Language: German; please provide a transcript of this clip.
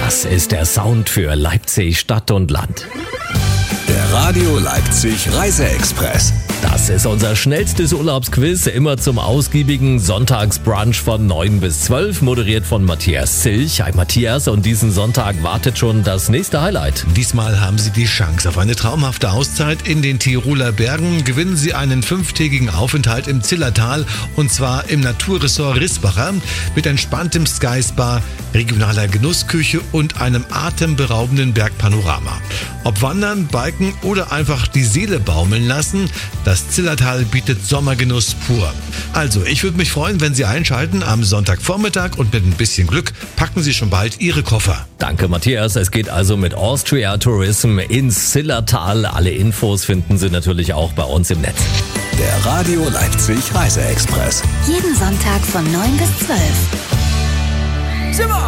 Das ist der Sound für Leipzig Stadt und Land. Der Radio Leipzig Reiseexpress. Das ist unser schnellstes Urlaubsquiz, immer zum ausgiebigen Sonntagsbrunch von 9 bis 12, moderiert von Matthias Zilch. Hi Matthias, und diesen Sonntag wartet schon das nächste Highlight. Diesmal haben Sie die Chance auf eine traumhafte Auszeit in den Tiroler Bergen. Gewinnen Sie einen 5-tägigen Aufenthalt im Zillertal, und zwar im Naturressort Risbacher mit entspanntem Sky Spa, regionaler Genussküche und einem atemberaubenden Bergpanorama. Ob wandern, biken oder einfach die Seele baumeln lassen, das Zillertal bietet Sommergenuss pur. Also, ich würde mich freuen, wenn Sie einschalten am Sonntagvormittag, und mit ein bisschen Glück packen Sie schon bald Ihre Koffer. Danke Matthias, es geht also mit Austria Tourism ins Zillertal. Alle Infos finden Sie natürlich auch bei uns im Netz. Der Radio Leipzig Reiseexpress. Jeden Sonntag von 9 bis 12.